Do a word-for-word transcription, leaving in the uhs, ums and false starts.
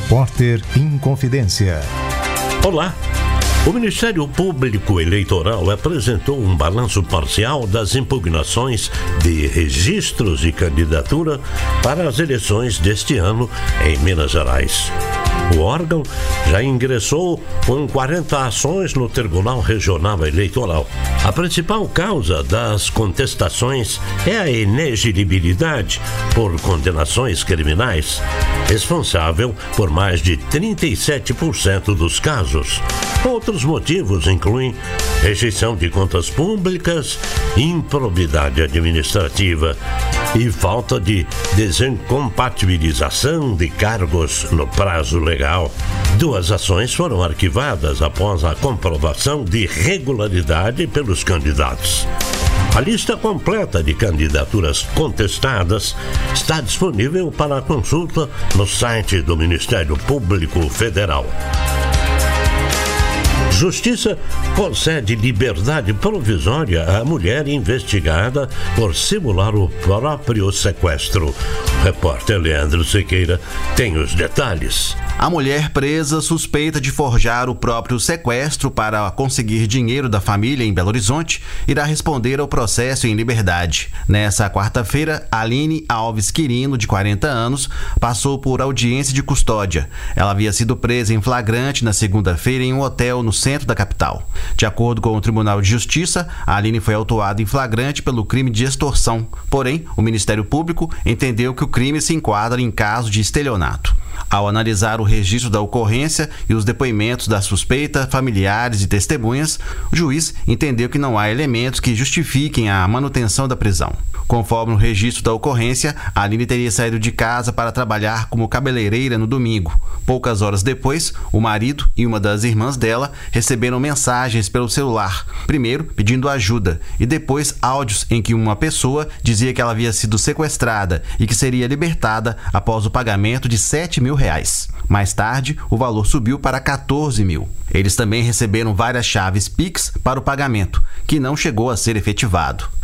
Repórter Inconfidência. Olá! O Ministério Público Eleitoral apresentou um balanço parcial das impugnações de registros de candidatura para as eleições deste ano em Minas Gerais. O órgão já ingressou com quarenta ações no Tribunal Regional Eleitoral. A principal causa das contestações é a inexigibilidade por condenações criminais, responsável por mais de trinta e sete por cento dos casos. Outros motivos incluem rejeição de contas públicas, improbidade administrativa e falta de desincompatibilização de cargos no prazo legal. Duas ações foram arquivadas após a comprovação de irregularidade pelos candidatos. A lista completa de candidaturas contestadas está disponível para consulta no site do Ministério Público Federal. Justiça concede liberdade provisória à mulher investigada por simular o próprio sequestro. O repórter Leandro Sequeira tem os detalhes. A mulher presa suspeita de forjar o próprio sequestro para conseguir dinheiro da família em Belo Horizonte irá responder ao processo em liberdade. Nessa quarta-feira, Aline Alves Quirino, de quarenta anos, passou por audiência de custódia. Ela havia sido presa em flagrante na segunda-feira em um hotel no centro da capital. De acordo com o Tribunal de Justiça, a Aline foi autuada em flagrante pelo crime de extorsão. Porém, o Ministério Público entendeu que o crime se enquadra em caso de estelionato. Ao analisar o registro da ocorrência e os depoimentos da suspeita, familiares e testemunhas, o juiz entendeu que não há elementos que justifiquem a manutenção da prisão. Conforme o registro da ocorrência, a Aline teria saído de casa para trabalhar como cabeleireira no domingo. Poucas horas depois, o marido e uma das irmãs dela receberam mensagens pelo celular, primeiro pedindo ajuda e depois áudios em que uma pessoa dizia que ela havia sido sequestrada e que seria libertada após o pagamento de sete mil reais. Mais tarde, o valor subiu para quatorze mil. Eles também receberam várias chaves Pix para o pagamento, que não chegou a ser efetivado.